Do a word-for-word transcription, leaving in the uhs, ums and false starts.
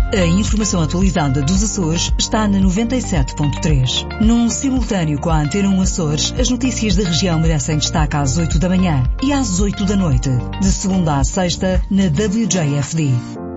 A informação atualizada dos Açores está na noventa e sete ponto três. Num simultâneo com a Antena um Açores, as notícias da região merecem destaque às oito da manhã e às oito da noite. De segunda à sexta, na W J F D.